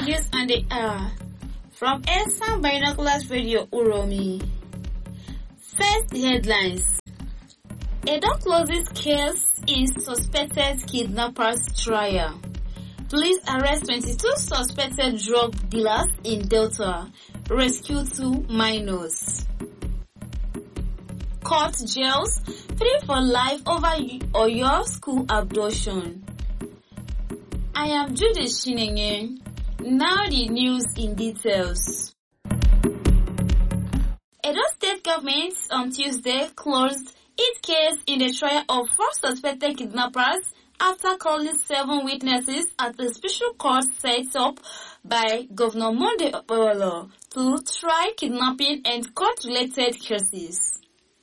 News on the Hour from Esan Binoculars Radio Uromi. First headlines. Edo closes case in suspected kidnappers trial. Police arrest 22 suspected drug dealers in Delta. Rescue 2 minors. Court jails 3 for life over Oyo school abduction. I am Judith Shinenye. Now the news in details. Edo State Government on Tuesday closed its case in the trial of 4 suspected kidnappers after calling 7 witnesses at a special court set up by Governor Monday Okpebholo to try kidnapping and court-related cases.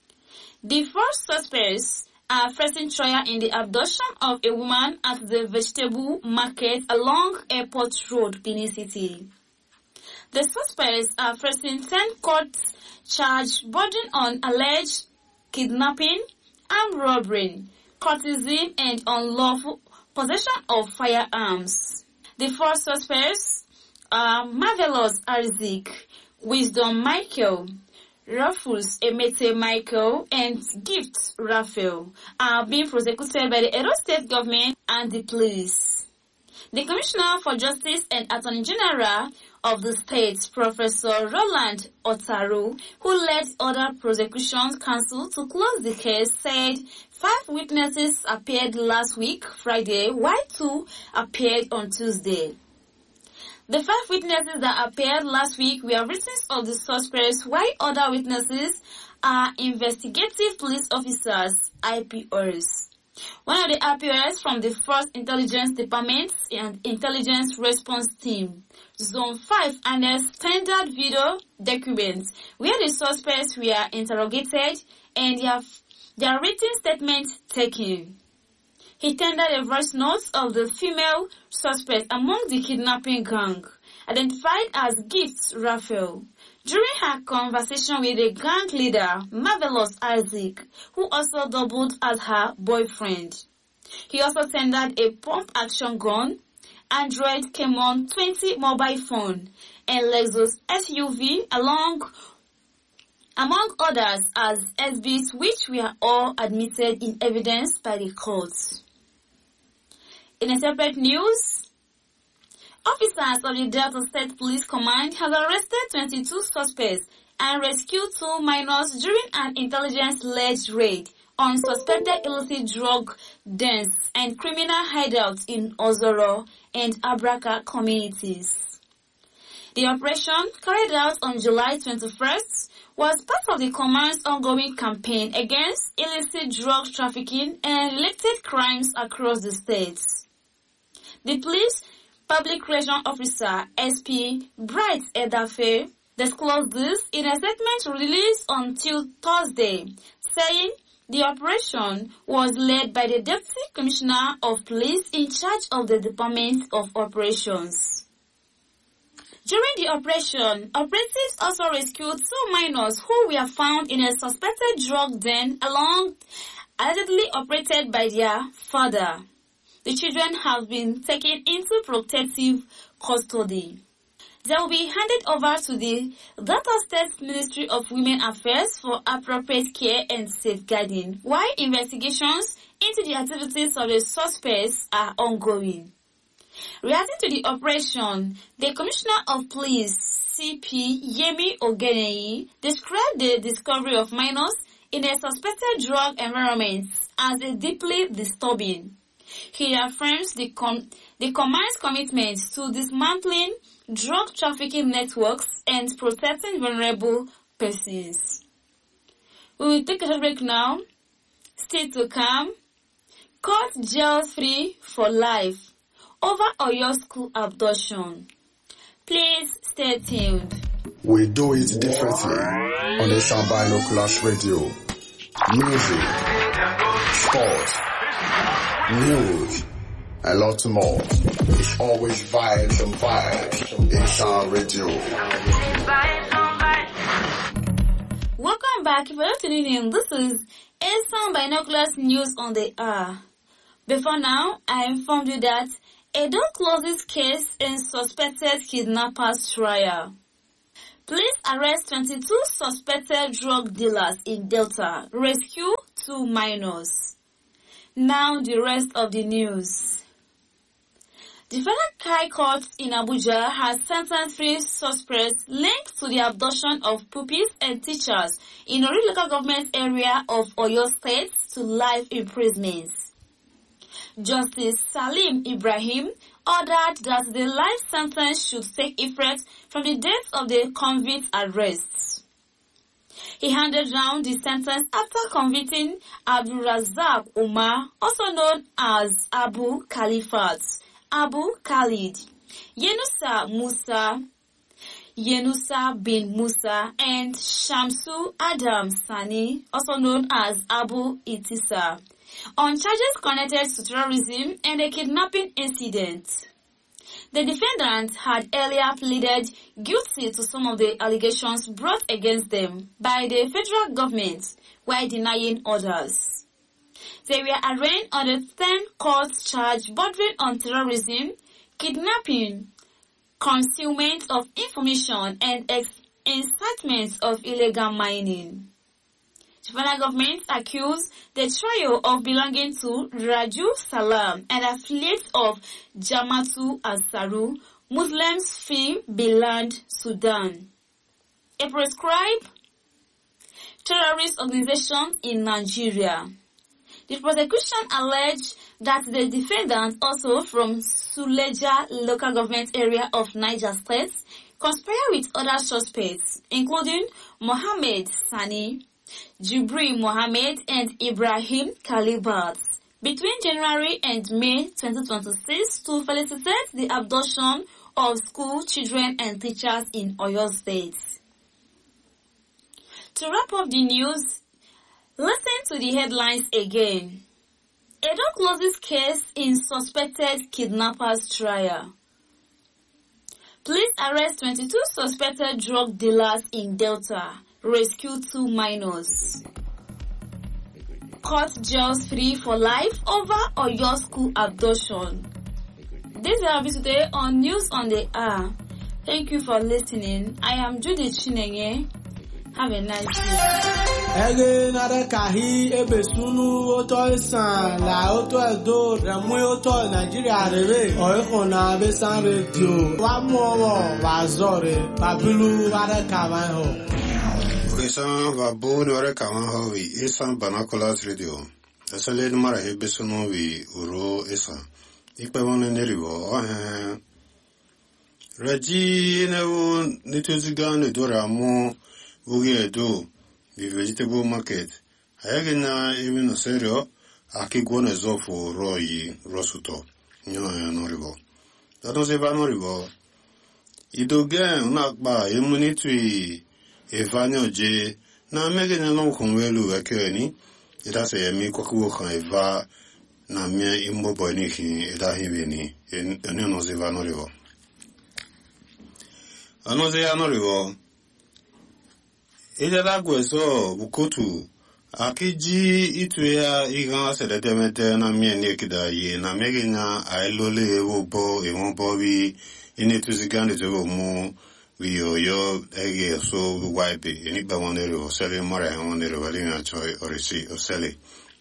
The 4 suspects are facing trial in the abduction of a woman at the vegetable market along Airport Road, Benin City. The suspects are facing 10 court charges bordering on alleged kidnapping, armed robbery, courtesy, and unlawful possession of firearms. The 4 suspects are Marvelous Isaac, Wisdom Michael, Rufus Emete Michael, and Gift Raphael are being prosecuted by the Edo State Government and the police. The Commissioner for Justice and Attorney General of the state, Professor Roland Otaru, who led other prosecution counsel to close the case, said 5 witnesses appeared last week, Friday, while 2 appeared on Tuesday. The 5 witnesses that appeared last week were victims of the suspects, while other witnesses are investigative police officers, IPOs. One of the IPOs from the 1st Intelligence Department and Intelligence Response Team, Zone 5, annexed standard video documents where the suspects were interrogated and their written statements taken. He tendered a voice note of the female suspect among the kidnapping gang, identified as Gift Raphael. During her conversation with the gang leader, Marvelous Isaac, who also doubled as her boyfriend. He also tendered a pump-action gun, Android Camon 20 mobile phone, and Lexus SUV among others as exhibits, which were all admitted in evidence by the courts. In a separate news, officers of the Delta State Police Command have arrested 22 suspects and rescued 2 minors during an intelligence-led raid on suspected illicit drug dens and criminal hideouts in Ozoro and Abraka communities. The operation, carried out on July 21st, was part of the command's ongoing campaign against illicit drug trafficking and related crimes across the states. The police public relations officer, SP Bright Edafe, disclosed this in a statement released on Thursday, saying the operation was led by the Deputy Commissioner of Police in charge of the Department of Operations. During the operation, operatives also rescued 2 minors who were found in a suspected drug den allegedly operated by their father. The children have been taken into protective custody. They will be handed over to the Delta State Ministry of Women Affairs for appropriate care and safeguarding, while investigations into the activities of the suspects are ongoing. Reacting to the operation, the Commissioner of Police, CP Yemi Ogenei, described the discovery of minors in a suspected drug environment as a deeply disturbing. He affirms the command's commitment to dismantling drug trafficking networks and protecting vulnerable persons. We will take a short break now. Still to come, court jails 3 for life over Oyo school abduction. Please stay tuned. We do it differently on Esan Binoculars Radio. Music, sport, news, a lot more. It's always vibes and vibes. Esan Radio. Welcome back. If you're tuning in, this is Esan Binoculars News on the Hour. Before now, I informed you that Edo closes case in suspected kidnappers trial. Police arrest 22 suspected drug dealers in Delta. Rescue 2 minors. Now the rest of the news. The Federal High Court in Abuja has sentenced 3 suspects linked to the abduction of pupils and teachers in Ori local government area of Oyo State to life imprisonment. Justice Salim Ibrahim ordered that the life sentence should take effect from the date of the convict's arrest. He handed down the sentence after convicting Abdul Razak Umar, also known as Abu Khalifat, Abu Khalid, Yenusa bin Musa, and Shamsu Adam Sani, also known as Abu Itisa, on charges connected to terrorism and a kidnapping incident. The defendants had earlier pleaded guilty to some of the allegations brought against them by the federal government while denying others. They were arraigned on the 10 court charge bordering on terrorism, kidnapping, concealment of information, and incitement of illegal mining. The federal government accused the trio of belonging to Raju Salam, an affiliate of Jamatu Ansaru, Muslims Fi Bilad, Sudan, a proscribed terrorist organization in Nigeria. The prosecution alleged that the defendants, also from Suleja local government area of Niger State, conspired with other suspects, including Mohammed Sani, Jibril Mohammed, and Ibrahim Kalibat, between January and May 2026 to facilitate the abduction of school children and teachers in Oyo State. To wrap up the news, listen to the headlines again. Edo closes case in suspected kidnappers trial. Police arrest 22 suspected drug dealers in Delta. Rescue 2 minors. Court jails 3 for life over Oyo school abduction. This will be today on News on the Hour. Thank you for listening. I am Judith Chinenye. Have a nice day. Ege nare kahi ebe sunu oto isan la oto edo remu oto Nigeria rebe oiko na besan radio wa muowo wa zore babilu ware kawan ho. Isan va boni ware kawan ho wi isan banakolas radio. Asale mara hebe sunu wi uro isan. Ikpe wone neriwo Raji newo nituzigane dora mo Ugi do the vegetable market. Hayagina even a serio, Akigone Zofo Roy Rosuto. No river. That was ever no river. Idogan knock by immunity Evanio J. Now making a long convelu akeni. It has a mikoku eva na mere immobile niki edahivini in Anos no river. Anos no river. Ijada gweso bukutu akiji itu ya igan sededemete na mie nekida ye na megina ailole wobo ewonbo wi inetuzigande to mu wi oyo ege so wipe enigba wonere o sele mara wonere wali na choi orisi o sele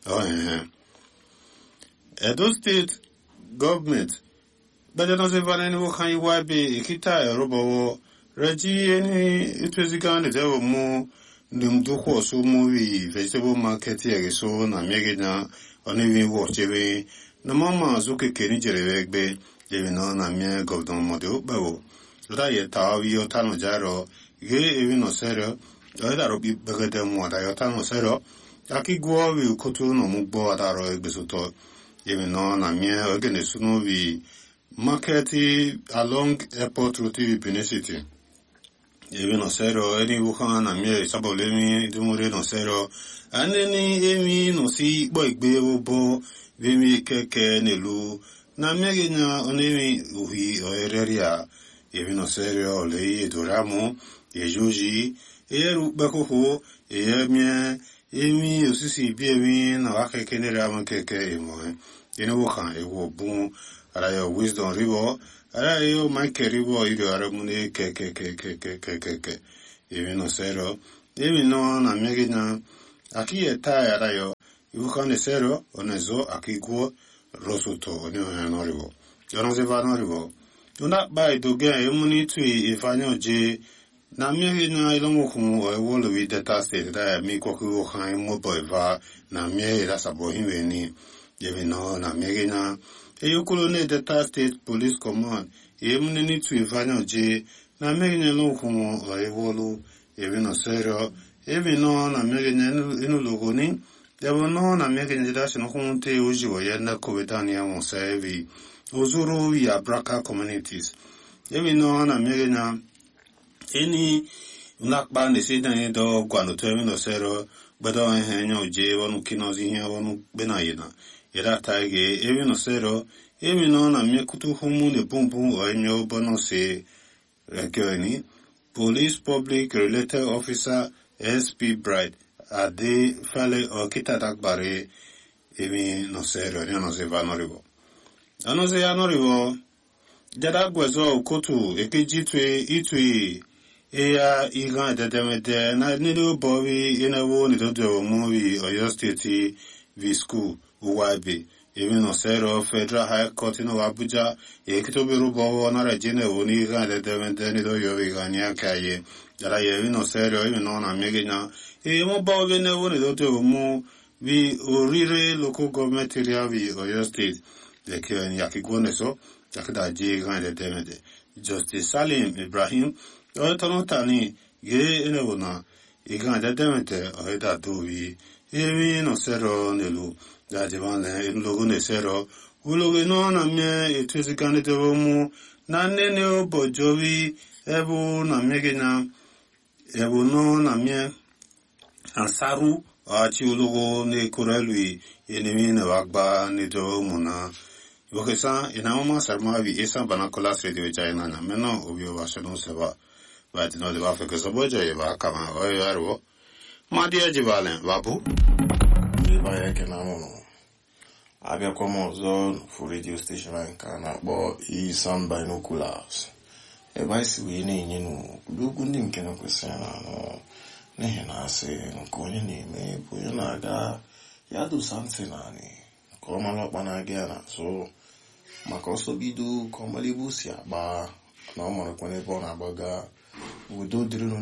Edo State government bada no se vaneni wo kan wipe ikita robo Raji any it was again the mu Nimduko so movie vegetable market here so na megina on even watch away. No mama zuke kenijere even on a mere golden model bow. Laya tawi or tano jaro, gay even no serio, the other be bigger than what I otano sero. Aki go will kotu no mubo at our besuto, even on a mere against movie market along airport route Benicity. Even no zero, any Wuhan, and me, Sabolemi, Dumure no zero, and any Amy no see, boy, Bebo, Vimi, Keke, Nelu, Namegina, Onemi, Uhi, or Ereria, even no zero, Lay, Duramo, Yejuji, Eru Bakuho, Emia, Amy, Usisi, Biemi, Nawake, Kenera, Keke, ene wo kan ewo bu ara yo wisdom river ara yo Michael river ido ara mune ke even no zero even no na megina aki eta ara yo ibu kan zero onezo akiguo rosuto oni no river yo no se va no river una ba ido ge emuni tu ifanyo je na megina ilomo kumu ewo lo wi data state da mi ko ku kan mo boiva na me ra sabo hinweni even no na megina eyokolo ne data state police command emuni ni tu ifanyo je na megina lo kumu ewo lo even no zero even no na megina inu logo ni debo no na megina da sino kumu te uji wo ya na ko betania mo sevi ozuru ya braka communities even no na megina eni unakba nesi dan do gwano termino zero bedo henyo je wonu kinozi ihe wonu benayina ira taige even no zero even no na mekutu humu ne bumbu onyo bono se rekeni police public related officer SP Bright ade fale okita dakbare even no zero no se vanorivo ano se anorivo jada gwezo kotu ekeji itwe eya igan dedemede na nido bowi inawo ni dodo movie Oyo State v school uwabe even no zero Federal High Court in Abuja ekitobiru bowo na rejine woni igan dedemede ni do yo igan ya kaye dara ye no zero even no na megina mo bowi ne woni dodo mu vi orire local government area vi Oyo State de ke yakigone so yakda je igan dedemede Justice Salim Ibrahim Otono tani ge enewona igan dedemete oida duvi evi no zero nelu da jebane logo ne zero ulogo no na me etuzikane devomu na nene obojovi ebu na megena ebu no na me ansaru achi ulogo ne korelui enemi ne wagba ne do mona Bokesa inaoma sarmavi esa banakola radio jaina na meno obio washono seba But no, the Africa Soboja, Kama, or Madia Jivalen, Babu. Abia Como Zone for radio station and Canada, Sound Binoculars. A vice winning, you know, Lugundin can question, no, Nehena say, no, Konya name, Puyonaga, Yadu Sansenani, Komala Banagana, so Makoso Bidu, Komalibusia, Ba, no more Konebona Baga. Udo dịrịnụ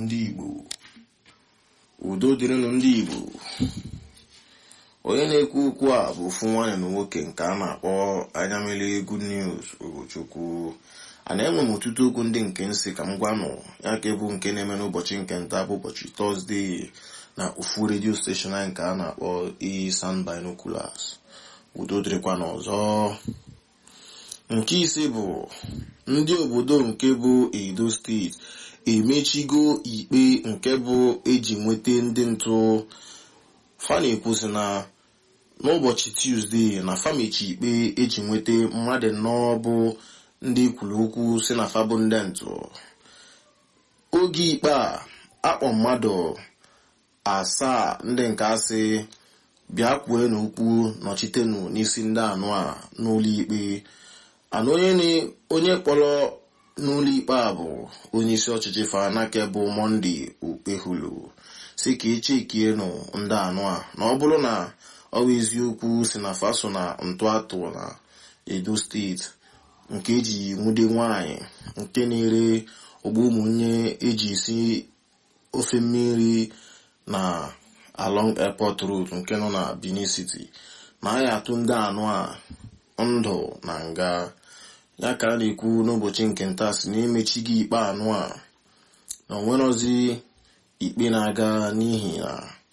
ndị Igbo onye na-ekwu okwu a bụ ofu nwaanyị na nwoke nke a na-akpọ Anyamili Good News Ugochukwu a na-enwe m ọtụtụ okwu ndị nke nsị ka m gwanụ ya ka bụ nke na-eme n'ụbọchị nke nta bụ ụbọchị Tọzdee na ofu redio steshọn anyị nke a na-akpọ Sound Binoculars udo dịrịkwa n'ọzọ nke ise bụ ndị obodo nke bụ Edo steeti emechigo ikpe nke bụ eji nweta ndị ntụ fa na-ekwusi na n'ụbọchị Tuesday na famechi ikpe eji nweta mmadụ nnọọ bụ ndị kwuru okwu si na fa bụ ndị ntụ oge ikpe a akpọ mmadụ 7 ndị nke asị bịa kwue n'okwu nọchitenụ n'isi ndị anụ a n'ụlọ ikpe ana onye kpọrọ n'ụlọ ikpe a bụ onye isi ọchịchị Fanake bụ Monday Okpehulu si ka echekienụ ndị anụ a na ọ bụrụ na ọ bụ eziokwu si na faso na ntụ atụ na Edo steeti nke eji nwude nwaanyị nke na-ere ogbo ụmụnye eji esi ofe mmiri na along airport road nke nọ na Benin City na a ya atụ ndị anụ a ndụ na nga ya ka a na-ekwu n'ụbọchị nke nta si na-emechighị ikpe anụ a na onwerozi ikpe na-aga n'ihi na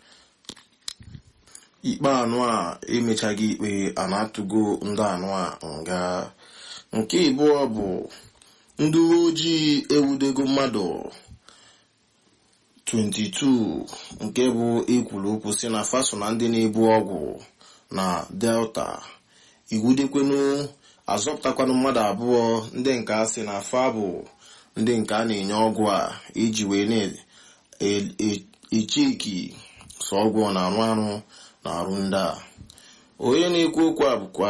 ikpe anụ a emechaghị ikpe a na-atụgo ndị anụ a nga nke ịbụọ bụ ndị uwe ojii ewudego mmadụ 22 nke bụ ekwuru okwu si na faso na ndị na-ebu ọgwụ na Delta iwudekwenu azọpụtakwanụ mmadụ abụọ ndị nke a sị na fa bụ ndị nke a na-enye ọgwụ a iji wee na-echeki sọ ọgwụ na-arụ arụ na arụ ndị a onye na-ekwu okwu a bụkwa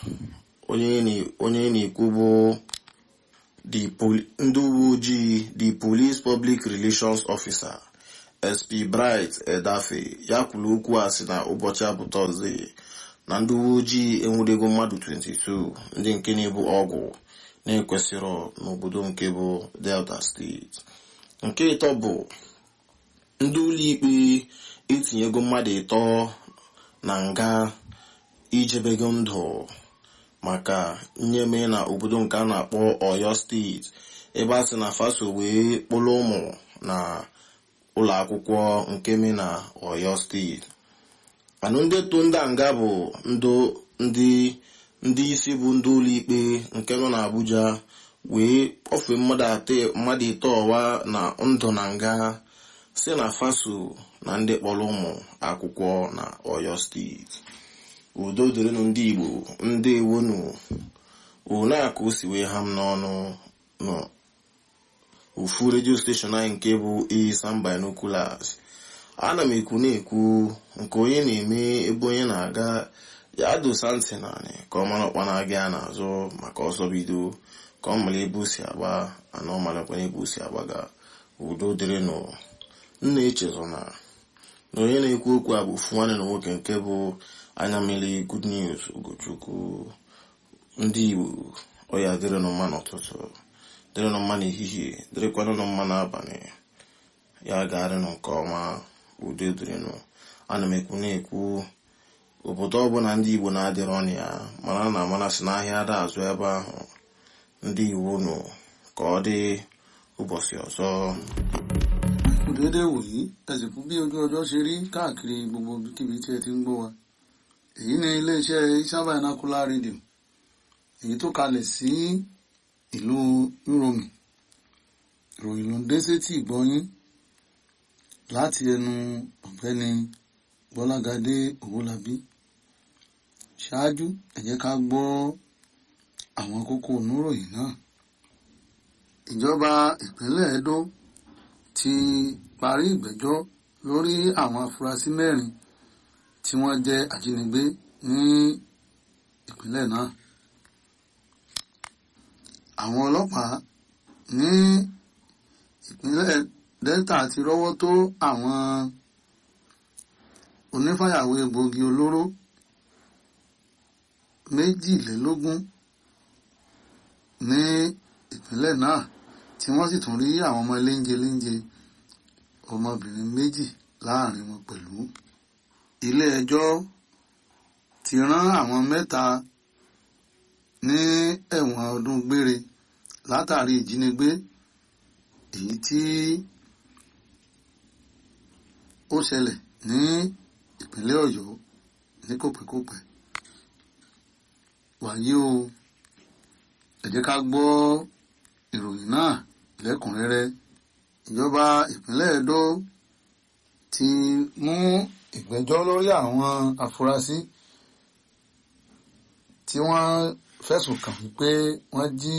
onye na-ekwu bụ ndị uwe ojii the police public relations officer SP Bright Edafe ya kwuru okwu a sị na ụbọchị a bụ Tọzdee na ndị uwe ojii enwudego mmadụ 22 ndị nke na-ebu ọgwụ na-ekwesịrọ n'obodo nke bụ Delta steeti. Nke ịtọ bụ ndị ụlọikpe etinyego mmadụ 3 na nga ijebego ndụ maka nyeme na obodo nke a na-akpọ Oyo steeti ebe a sị na faso wee kpụrụ ụmụ na ụlọ akwụkwọ nke me na Oyo steeti. Anụ ndị to ndị nga bụ ndị isi bụ ndị ụlọikpe nke nọ na Abuja wee kpọfee mmadụ 3 ọwa na ndụ na nga si na faso na ndị kpọrọ ụmụ akwụkwọ na Oyo steeti. Udo dịrịnụ ndị Igbo, ndị ewonu one a ka o si wee ha m n'ọnụ n'ofu redio steshọn anyị nke bụ Isam Binoculars. Ana m ekwu na-ekwu nke onye na-eme ebe onye na-aga ya dosa ntị naanị ka ọ mara ọkpa na-aga ya n'azụ maka ọsọ bido ka ọ mara ebe o si agba ana ọ marakwana ebe o si agbaga. Udo dịrịnụ. Nna echezọ na onye na-ekwu okwu a bụ ofu nwanne na nwoke nke bụ anya mmiri Good News Ugochukwu. Ndị Igbo ọya dịrịnụ mma n'ụtụtụ, dịrịnụ mma n'ehihie, dịrịkwanụ mma n'abalị, ya ga-arịnụ nke ọma. Udo dịrịnụ. Ana m ekwu na-ekwu obodo ọbụla ndị Igbo na-adịrị ọnụ ya mana na amanasị n'ahịa ada azụ ebe ahụ. Ndị Igbo nụ ka ọ dị ụbọchị ọzọ. Dédé wòyí ẹ̀sìnkú bí ojú ọjọ́ ṣe rí káàkiri gbogbo kíbi tí ẹ ti ń gbọ́ wa. Èyí ni iléeṣẹ́ Isam Binocular Radio èyí tó kalẹ̀ sí ìlú Uromi. Ìròyìn ló ń dé sétí ìgbọ́yín láti ẹnu ọ̀gbẹ́ni Gbọ́lágadé Owólabí. Ṣáájú ẹ jẹ́ ká gbọ́ àwọn kókó oníròyìn náà. Ìjọba ìpínlẹ̀ Edo ti parí ìgbẹ́jọ́ lórí àwọn afurasí 4 tí wọ́n jẹ́ ajínigbé ní ìpínlẹ̀ náà. Àwọn ọlọ́pàá ní ìpínlẹ̀ Delta ti rọ́wọ́ tó àwọn onífàyàwó egbòogi olóró 22 ní ìpínlẹ̀ náà tí wọ́n sì tún rí àwọn ọmọ léńjeléńje ọmọbìnrin 2 láàrin wọn pẹ̀lú. Ilé ẹjọ́ ti rán àwọn 3 ní ẹ̀wọ̀n ọdún gbére látàrí ìjínigbé èyí tí ó ṣẹlẹ̀ ní ìpínlẹ̀ Ọ̀yọ́ ní kòpẹ́kòpẹ́. Wàyí o, ẹ jẹ́ ká gbọ́ ìròyìn náà lẹ́kùnrẹ́rẹ́. Ìjọba ìpínlẹ̀ Edo ti mú ìgbẹ́jọ́ lórí àwọn afurasí tí wọ́n fẹ̀sùn kàn wípé wọ́n jí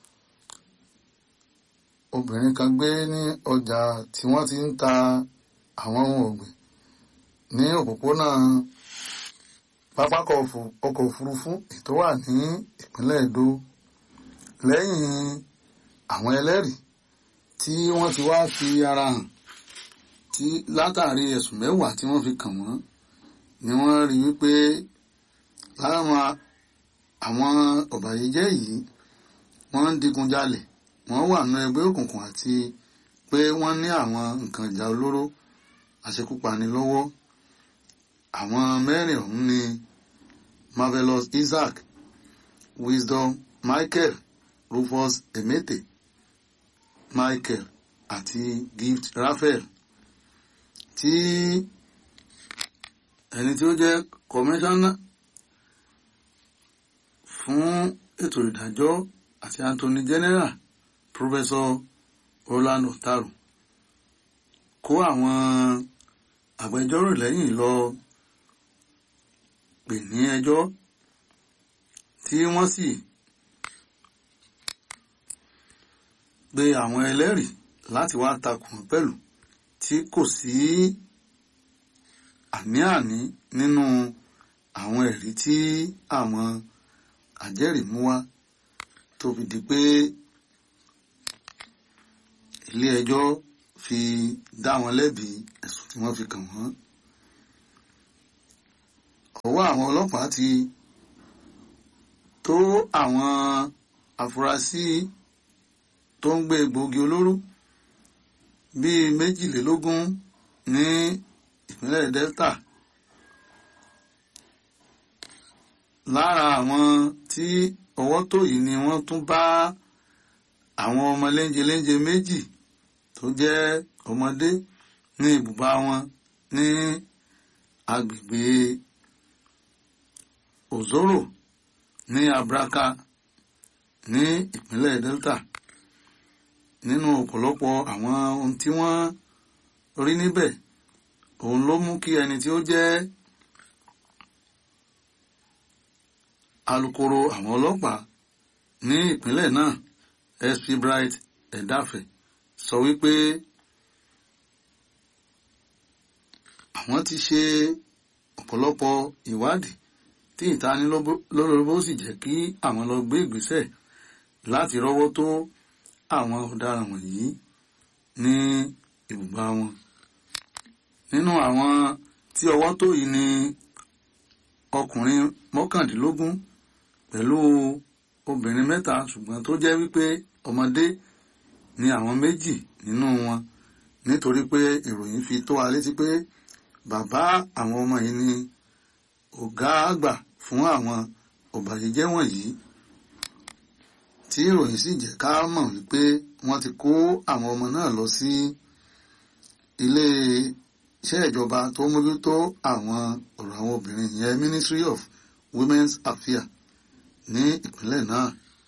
obìnrin kan gbé ní ọjà tí wọ́n ti ń ta àwọn ohun ọ̀gbìn ní òpópónà pápákọ̀ ọkọ̀ òfurufú tó wà ní ìpínlẹ̀ Edo lẹ́yìn àwọn ẹlẹ́rìí tí wọ́n ti wá fi ara hàn tí látàrí ẹ̀sùn 10 tí wọ́n fi kàn wọ́n ni wọ́n rí wípé lára àwọn ọ̀bàyéjẹ́ yìí wọ́n ń digunjalè, wọ́n wà nínú ẹgbẹ́ òkùnkùn àti pé wọ́n ní àwọn nǹkan ìjà olóró àṣekúpani lọ́wọ́. Àwọn 4 ọ̀hún ni Marvelous Isaac, Wisdom Michael, Rufus Emete Michael àti Gift Raphael, tí ẹni tí ó jẹ́ kọmíṣánná fún ètò ìdájọ́ àti Attorney General Professor Roland Otaru kó àwọn agbẹjọ́rò lẹ́yìn lọ pè ní ẹjọ́ tí wọ́n sì gbé àwọn ẹlẹ́rìí láti wá takùn pẹ̀lú tí kò sí àní-àní nínú àwọn ẹ̀rí tí àwọn àjẹ́rìí mú wá tó fi di pé ilé ẹjọ́ fi dá wọn lẹ́bi ẹ̀sùn tí wọ́n fi kàn wọ́n. Ọwọ́ àwọn ọlọ́pàá ti tó àwọn afurasí tó ń gbé egbòogi olóró bíi 22 ní ìpínlẹ̀ Delta. Lára àwọn tí ọwọ́ tó yìí ni wọ́n tún bá àwọn ọmọ léńjeléńje méjì tó jẹ́ ọmọdé ní ibùba wọn ní agbègbè Ozoro ní Abraka ní ìpínlẹ̀ Delta. Nínú ọ̀pọ̀lọpọ̀ àwọn ohun tí wọ́n rí níbẹ̀, òun ló mú kí ẹni tí ó jẹ́ alukoro àwọn ọlọ́pàá ní ìpínlẹ̀ náà, SP Bright Edafe, sọ wípé àwọn ti ṣe ọ̀pọ̀lọpọ̀ ìwádìí tí ìtanilólobó sì jẹ́ kí àwọn lọ gbé ìgbésẹ̀ láti rọ́wọ́ tó àwọn ọ̀daràn wọ̀nyí ní ibùba wọn. Nínú àwọn tí ọwọ́ tó yìí ni ọkùnrin 19 pẹ̀lú obìnrin 3, ṣùgbọ́n tó jẹ́ wípé ọmọdé ni àwọn 2 nínú wọn, nítorí pé ìròyìn fi tó wa létí pé bàbá àwọn ọmọ yìí ni ọ̀gá àgbà fún àwọn ọ̀bàyéjẹ́ wọ̀nyí, tí ìròyìn sì jẹ́ ká mọ̀ wípé wọ́n ti kó àwọn ọmọ náà lọ sí ilé iṣẹ́ ìjọba tó mójútó àwọn ọ̀rọ̀ àwọn obìnrin yẹn, Ministry of Women's Affairs ní ìpínlẹ̀ náà.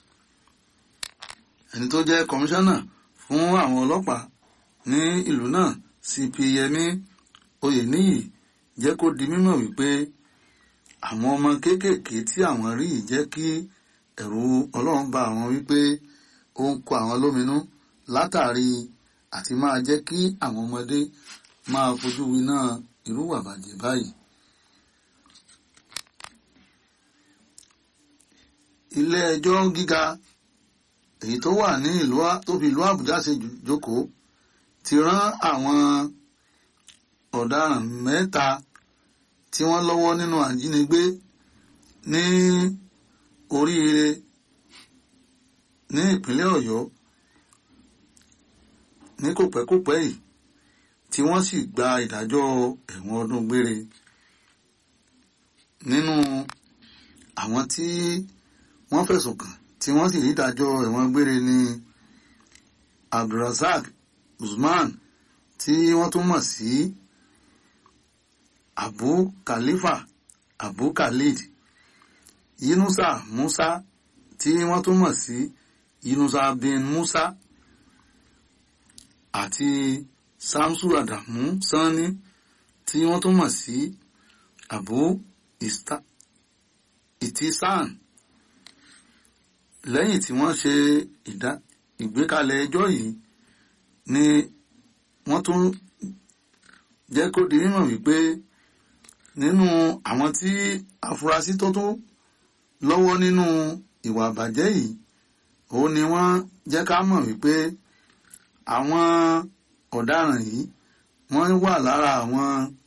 Ẹni tó jẹ́ kọmíṣánná fún àwọn ọlọ́pàá ní ìlú náà, CP Yẹmí Oyèníyì, jẹ́ kó di mímọ̀ wípé àwọn ọmọ kéékèèké tí àwọn rí jẹ́ kí ẹ̀rù Ọlọ́run bá àwọn wípé ó ń kó àwọn lóminú látàrí àti máa jẹ́ kí àwọn ọmọdé máa fojú winá irú ìwà bàjẹ́ báyìí. Ilé ẹjọ́ gíga èyí tó wà ní tó fi ìlú Àbújá ṣe jókòó ti rán àwọn ọ̀daràn 3 tí wọ́n lọ́wọ́ nínú àjínigbé ní Oríire ní ìpínlẹ̀ Ọ̀yọ́ ní kòpẹ́kòpẹ́ yìí, tí wọ́n sì gba ìdájọ́ ẹ̀wọ̀n ọdún gbére. Nínú àwọn tí wọ́n fẹ̀sùn kàn tí wọ́n sì rí ìdájọ́ ẹ̀wọ̀n gbére ní Abdulrasaq Usman, tí wọ́n tún mọ̀ sí Abu Khalifa Abu Khalid, Yunusa Musa, tí wọ́n tún mọ̀ sí Yunusa bin Musa, àti Samsu Adamu Sani, tí wọ́n tún mọ̀ sí Abu Itisan. Lẹ́yìn tí wọ́n ṣe ìgbékalẹ̀ ẹjọ́ yìí ni wọ́n tún jẹ́ kó di mímọ̀ wípé nínú àwọn tí afurasí tó tún lọ́wọ́ nínú ìwà àbàjẹ́ yìí, òun ni wọ́n jẹ́ ká mọ̀ wípé àwọn ọ̀daràn yìí wọ́n wà lára àwọn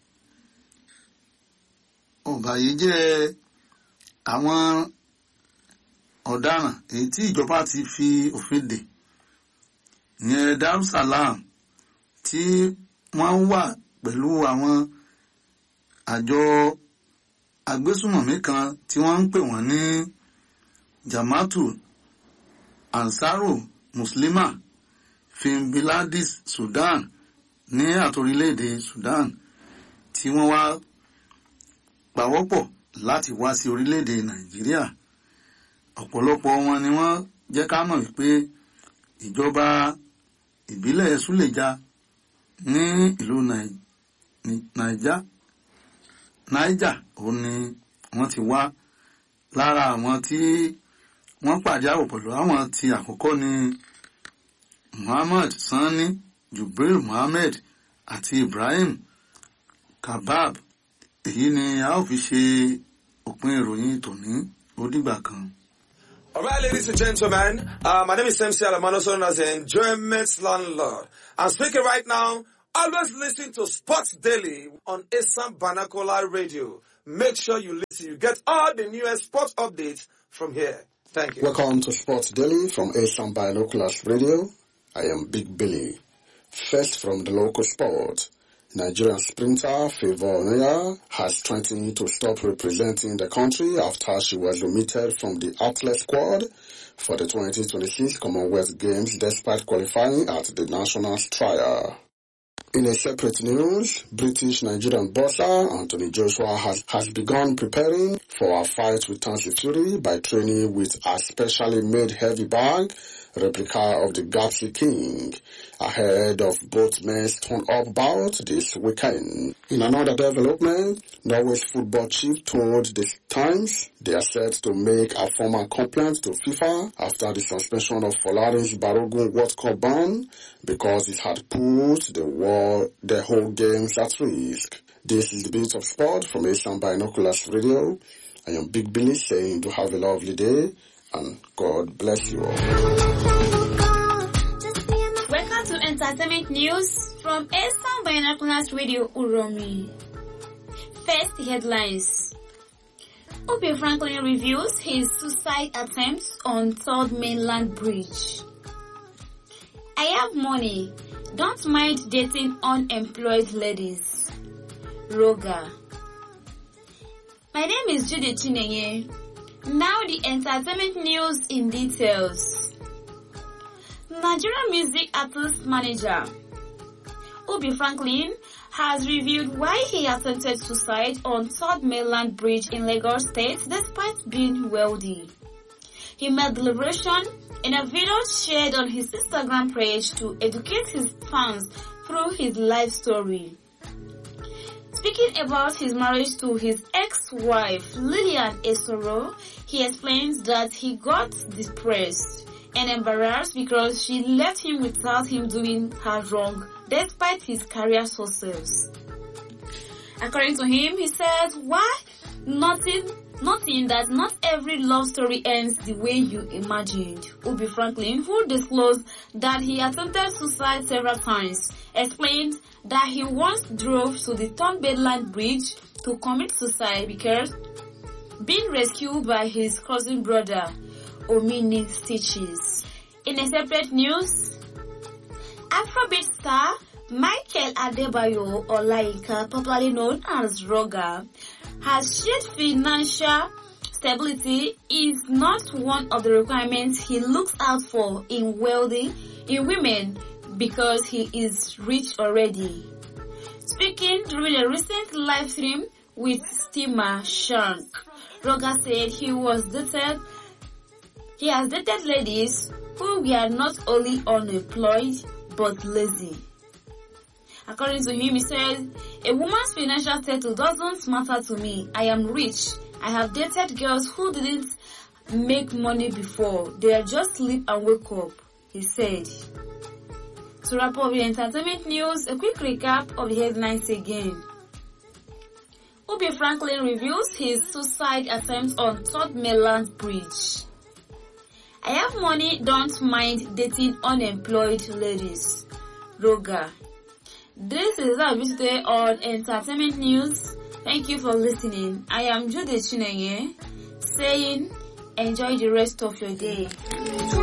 ọ̀bàyéjẹ́ àwọn ọ̀daràn èyí tí ìjọba ti fi òfin dè yẹn Darussalam, tí wọ́n wà pẹ̀lú àwọn àjọ agbésùmọ̀mí kan tí wọ́n ń pè wọ́n ní Jama'atu Ansaru Muslima fi Biladis Sudan ní àtorílẹ̀-èdè Sudan, tí wọ́n wá pawọ́pọ̀ láti wá sí orílẹ̀-èdè Nàìjíríà. Ọ̀pọ̀lọpọ̀ wọn ni wọ́n jẹ́ ká mọ̀ wípé ìjọba ìbílẹ̀ Súlèjà ní ìlú Niger òun ni wọ́n ti wá. Lára àwọn tí wọ́n pàdé àwọ̀ pẹ̀lú àwọn tí àkọ́kọ́ ni Muhammad Sani, Jubril Muhammad àti Ibrahim Kabab. Èyí ni a ó fi ṣe òpin ìròyìn tòní ó dìgbà kan. All right, ladies and gentlemen, my name is MC Alamano, known as the Enjoyment Landlord. I'm speaking right now. Always listen to Sports Daily on Asam Banakola Radio. Make sure you listen. You get all the newest sports updates from here. Thank you. Welcome to Sports Daily from Asam Binoculars Radio. I am Big Billy. First from the local sport. Nigerian sprinter Favour Onoya has threatened to stop representing the country after she was omitted from the athlete squad for the 2026 Commonwealth Games despite qualifying at the nationals trial. In a separate news, British-Nigerian boxer Anthony Joshua has begun preparing for a fight with Tyson Fury by training with a specially made heavy bag replica of the Gapsi King ahead of both men's turn-up bout this weekend. In another development, Norway's football chief told the Times they are set to make a formal complaint to FIFA after the suspension of Folarin's Balogun World Cup ban because it had put the whole games at risk. This is the Beat of Sport from Asam Binoculars Radio. I am Big Billy saying to have a lovely day and God bless you all. Welcome to Entertainment News from Asam Binoculars Radio Uromi. First headlines. Obi Franklin reviews his suicide attempts on Third Mainland Bridge. I have money. Don't mind dating unemployed ladies. Roga. My name is Judy Chinenye. Now the entertainment news in details. Nigerian music artist manager Obi Franklin has revealed why he attempted suicide on Third Mainland Bridge in Lagos State despite being wealthy. He made the liberation in a video shared on his Instagram page to educate his fans through his life story. Speaking about his marriage to his ex-wife Lillian Esoro, he explains that he got depressed and embarrassed because she left him without him doing her wrong despite his career success. According to him, he says, why? Nothing that not every love story ends the way you imagined. Obi Franklin, who disclosed that he attempted suicide several times, explained that he once drove to the Third Mainland Bridge to commit suicide because being rescued by his cousin brother, Omini Stitches. In a separate news, Afrobeat star Michael Adebayo Olaika, popularly known as Roga, has shared financial stability is not one of the requirements he looks out for in women because he is rich already. Speaking during a recent live stream with Stima Shank, Roga said he has dated ladies who were not only unemployed but lazy. According to him, he said, a woman's financial status doesn't matter to me. I am rich. I have dated girls who didn't make money before. They just sleep and wake up, he said. To wrap up the entertainment news, a quick recap of the headlines again. Obi Franklin reveals his suicide attempt on Third Mainland Bridge. I have money, don't mind dating unemployed ladies. Roga. This is our video today on Entertainment News. Thank you for listening. I am Judy Chinenye saying enjoy the rest of your day.